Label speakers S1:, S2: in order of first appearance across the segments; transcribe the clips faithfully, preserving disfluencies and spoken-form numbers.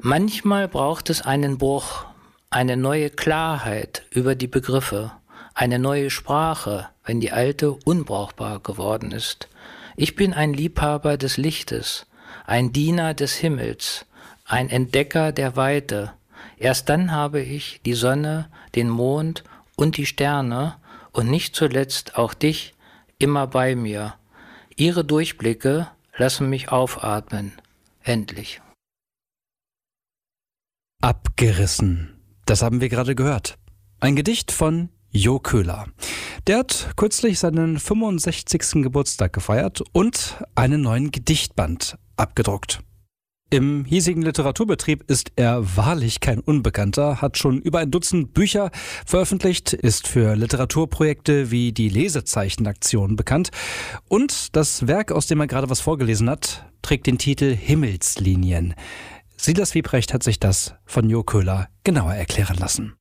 S1: Manchmal braucht es einen Bruch, eine neue Klarheit über die Begriffe, eine neue Sprache, wenn die alte unbrauchbar geworden ist. Ich bin ein Liebhaber des Lichtes, ein Diener des Himmels, ein Entdecker der Weite. Erst dann habe ich die Sonne, den Mond und die Sterne und nicht zuletzt auch dich immer bei mir. Ihre Durchblicke lassen mich aufatmen. Endlich.
S2: Abgerissen. Das haben wir gerade gehört. Ein Gedicht von Jo Köhler. Der hat kürzlich seinen fünfundsechzigsten Geburtstag gefeiert und einen neuen Gedichtband abgedruckt. Im hiesigen Literaturbetrieb ist er wahrlich kein Unbekannter, hat schon über ein Dutzend Bücher veröffentlicht, ist für Literaturprojekte wie die Lesezeichenaktion bekannt und das Werk, aus dem er gerade was vorgelesen hat, trägt den Titel Himmelslinien. Silas Wiebrecht hat sich das von Jo Köhler genauer erklären lassen.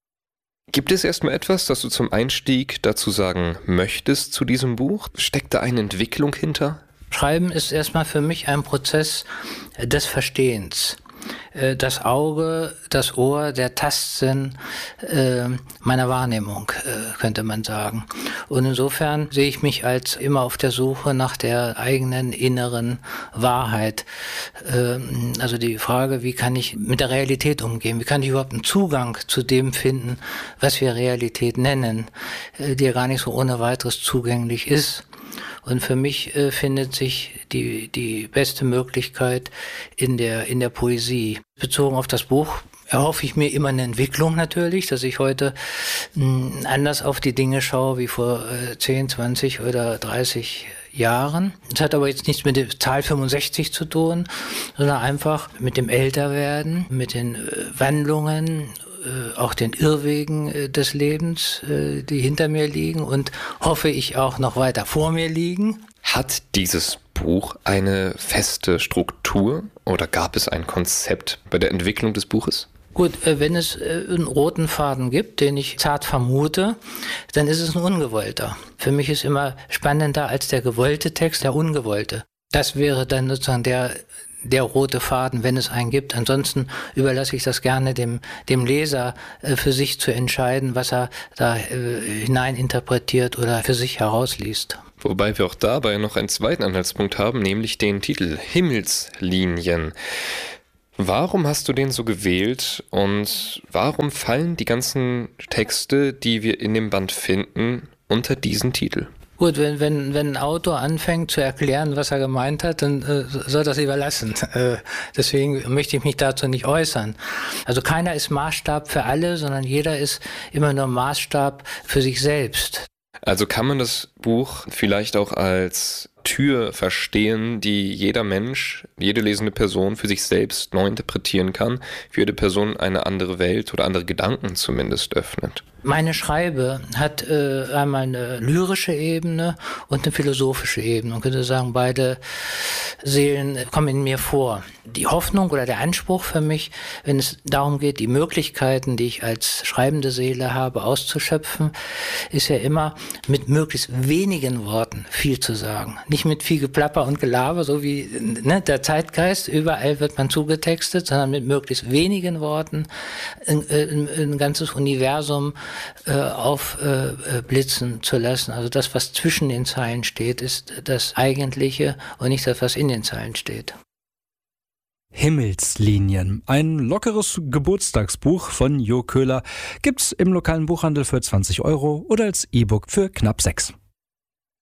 S3: Gibt es erstmal etwas, das du zum Einstieg dazu sagen möchtest zu diesem Buch? Steckt da eine Entwicklung hinter?
S1: Schreiben ist erstmal für mich ein Prozess des Verstehens. Das Auge, das Ohr, der Tastsinn äh, meiner Wahrnehmung, äh, könnte man sagen. Und insofern sehe ich mich als immer auf der Suche nach der eigenen inneren Wahrheit. Äh, also die Frage, wie kann ich mit der Realität umgehen? Wie kann ich überhaupt einen Zugang zu dem finden, was wir Realität nennen, äh, die ja gar nicht so ohne weiteres zugänglich ist? Und für mich äh, findet sich die, die beste Möglichkeit in der, in der Poesie. Bezogen auf das Buch erhoffe ich mir immer eine Entwicklung natürlich, dass ich heute mh, anders auf die Dinge schaue wie vor äh, zehn, zwanzig oder dreißig Jahren. Das hat aber jetzt nichts mit der Zahl fünfundsechzig zu tun, sondern einfach mit dem Älterwerden, mit den äh, Wandlungen, auch den Irrwegen des Lebens, die hinter mir liegen und hoffe ich auch noch weiter vor mir liegen.
S3: Hat dieses Buch eine feste Struktur oder gab es ein Konzept bei der Entwicklung des Buches?
S1: Gut, wenn es einen roten Faden gibt, den ich zart vermute, dann ist es ein ungewollter. Für mich ist immer spannender als der gewollte Text der ungewollte. Das wäre dann sozusagen der der rote Faden, wenn es einen gibt. Ansonsten überlasse ich das gerne dem, dem Leser äh, für sich zu entscheiden, was er da äh, hineininterpretiert oder für sich herausliest.
S3: Wobei wir auch dabei noch einen zweiten Anhaltspunkt haben, nämlich den Titel Himmelslinien. Warum hast du den so gewählt und warum fallen die ganzen Texte, die wir in dem Band finden, unter diesen Titel?
S1: Gut, wenn, wenn, wenn ein Autor anfängt zu erklären, was er gemeint hat, dann äh, soll das überlassen. Äh, deswegen möchte ich mich dazu nicht äußern. Also keiner ist Maßstab für alle, sondern jeder ist immer nur Maßstab für sich selbst.
S3: Also kann man das Buch vielleicht auch als Tür verstehen, die jeder Mensch, jede lesende Person für sich selbst neu interpretieren kann, für jede Person eine andere Welt oder andere Gedanken zumindest öffnet?
S1: Meine Schreibe hat äh, einmal eine lyrische Ebene und eine philosophische Ebene. Man könnte sagen, beide Seelen kommen in mir vor. Die Hoffnung oder der Anspruch für mich, wenn es darum geht, die Möglichkeiten, die ich als schreibende Seele habe, auszuschöpfen, ist ja immer mit möglichst wenigen Worten viel zu sagen. Nicht mit viel Geplapper und Gelaber, so wie ne, der Zeitgeist, überall wird man zugetextet, sondern mit möglichst wenigen Worten ein, ein, ein ganzes Universum äh, aufblitzen äh, zu lassen. Also das, was zwischen den Zeilen steht, ist das Eigentliche und nicht das, was in den Zeilen steht.
S2: Himmelslinien, ein lockeres Geburtstagsbuch von Jo Köhler, gibt's im lokalen Buchhandel für zwanzig Euro oder als E-Book für knapp sechs.